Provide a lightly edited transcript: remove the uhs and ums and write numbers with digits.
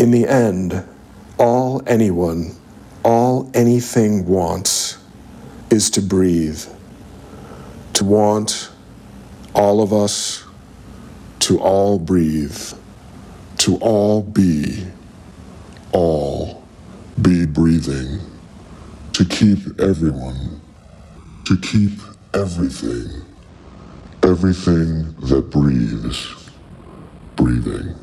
In the end, all anyone, all anything wants is to breathe. To want all of us to all breathe, to all be breathing, to keep everyone, to keep everything, everything that breathes, breathing.